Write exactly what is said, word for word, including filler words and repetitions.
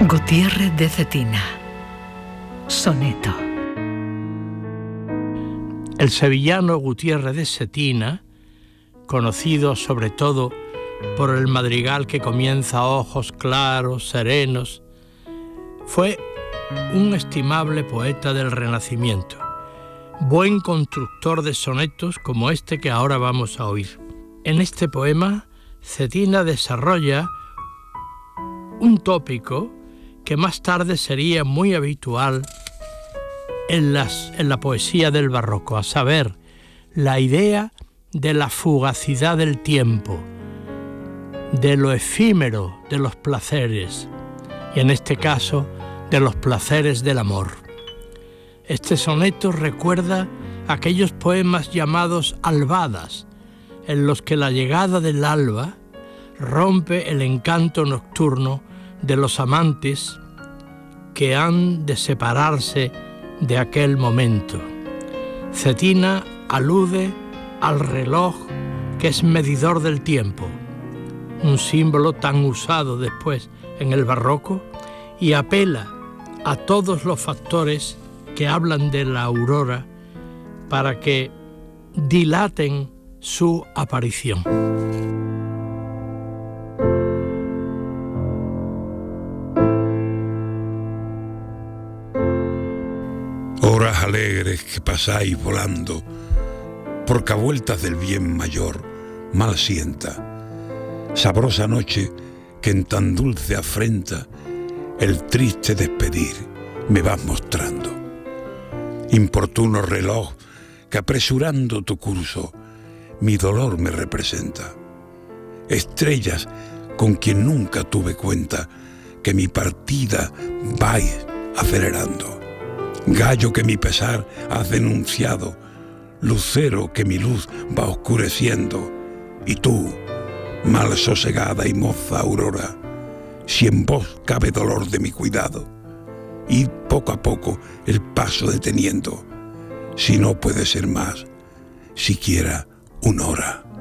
Gutiérrez de Cetina. Soneto. El sevillano Gutiérrez de Cetina, conocido sobre todo por el madrigal que comienza ojos claros, serenos, fue un estimable poeta del Renacimiento, buen constructor de sonetos como este que ahora vamos a oír. En este poema, Cetina desarrolla un tópico que más tarde sería muy habitual en, las, en la poesía del barroco, a saber, la idea de la fugacidad del tiempo, de lo efímero de los placeres, y en este caso, de los placeres del amor. Este soneto recuerda aquellos poemas llamados albadas, en los que la llegada del alba rompe el encanto nocturno de los amantes que han de separarse de aquel momento. Cetina alude al reloj que es medidor del tiempo, un símbolo tan usado después en el barroco, y apela a todos los factores que hablan de la aurora para que dilaten su aparición. Horas alegres que pasáis volando, porque a vueltas del bien mayor mal sienta, sabrosa noche que en tan dulce afrenta el triste despedir me vas mostrando. Importuno reloj que apresurando tu curso mi dolor me representa. Estrellas con quien nunca tuve cuenta que mi partida vais acelerando. Gallo que mi pesar has denunciado, lucero que mi luz va oscureciendo, y tú, mal sosegada y moza aurora, si en vos cabe dolor de mi cuidado, id poco a poco el paso deteniendo, si no puede ser más, siquiera una hora.